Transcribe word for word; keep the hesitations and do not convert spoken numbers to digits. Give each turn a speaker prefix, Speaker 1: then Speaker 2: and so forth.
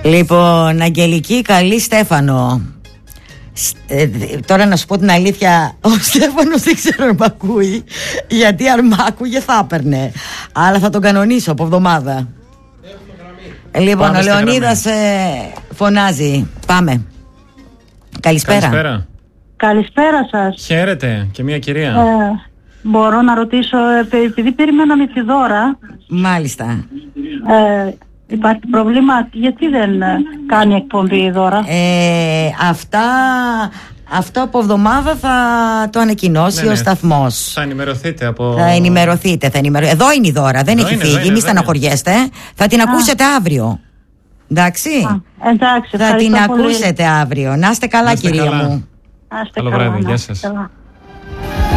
Speaker 1: Λοιπόν, Αγγελική, καλή Στέφανο. Ε, τώρα να σου πω την αλήθεια, ο Στέφανος δεν ξέρω αν μ' ακούει, γιατί αν μ' άκουγε θα έπαιρνε. Αλλά θα τον κανονίσω από εβδομάδα. Λοιπόν, πάμε, ο Λεωνίδας ε, φωνάζει. Πάμε. Καλησπέρα.
Speaker 2: Καλησπέρα.
Speaker 3: Καλησπέρα σας.
Speaker 2: Χαίρετε και μια κυρία.
Speaker 3: Ε, μπορώ να ρωτήσω, επειδή περιμέναμε τη Δώρα.
Speaker 1: Μάλιστα.
Speaker 3: Ε, υπάρχει πρόβλημα, γιατί δεν κάνει εκπομπή η Δώρα?
Speaker 1: Ε, αυτά... Αυτό από εβδομάδα θα το ανακοινώσει ναι, ναι. ο σταθμός.
Speaker 2: Θα ενημερωθείτε από...
Speaker 1: Θα ενημερωθείτε, θα ενημερω... Εδώ είναι η Δώρα, δεν
Speaker 2: εδώ
Speaker 1: έχει
Speaker 2: είναι,
Speaker 1: φύγει, μη στεναχωριέστε. Θα την Α. ακούσετε αύριο. Εντάξει.
Speaker 3: Α, εντάξει,
Speaker 1: θα την
Speaker 3: πολύ.
Speaker 1: ακούσετε αύριο. Να είστε καλά,
Speaker 2: να είστε
Speaker 1: κυρία
Speaker 2: καλά.
Speaker 1: μου.
Speaker 3: Να είστε
Speaker 2: Καλό
Speaker 3: καλά,
Speaker 2: βράδυ,
Speaker 3: να
Speaker 2: γεια
Speaker 3: είστε
Speaker 2: σας.
Speaker 3: καλά.